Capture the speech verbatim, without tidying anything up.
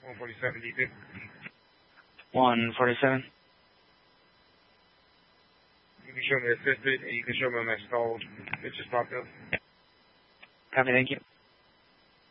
one forty-seven D P. one forty-seven. You can show me assisted, and you can show me my stalled. It just popped up. Copy, thank you.